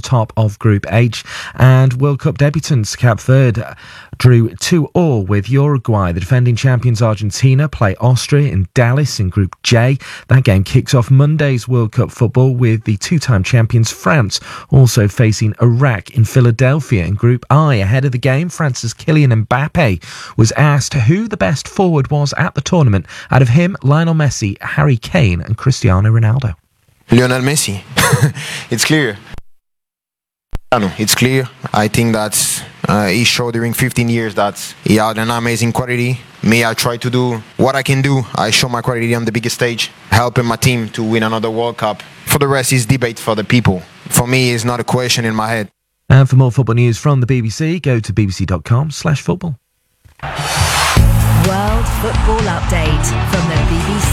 top of Group H. And World Cup debutants Cape Verde drew 2-2 with Uruguay. The defending champions Argentina play Austria in Dallas in Group J. That game kicks off Monday's World Cup football with the two-time champions France also facing Iraq in Philadelphia in Group I. Ahead of the game, France's Kylian Mbappe was asked who the best forward was at the tournament. Out of him, Lionel Messi, Harry Kane and Cristiano Ronaldo. Lionel Messi. It's clear. It's clear. I think that he showed during 15 years that he had an amazing quality. Me, I try to do what I can do. I show my quality on the biggest stage, helping my team to win another World Cup. For the rest, it's debate for the people. For me, it's not a question in my head. And for more football news from the BBC, go to bbc.com/football. World Football Update from the BBC.